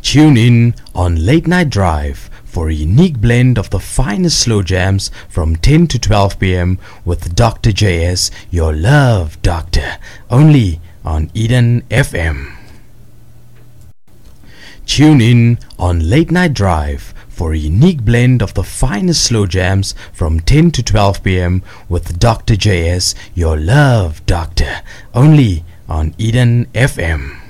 Tune in on Late Night Drive for a unique blend of the finest slow jams from 10 to 12 p.m. with Dr. JS, your love doctor, only on Eden FM. Tune in on Late Night Drive for a unique blend of the finest slow jams from 10 to 12 p.m. with Dr. JS, your love doctor, only on Eden FM.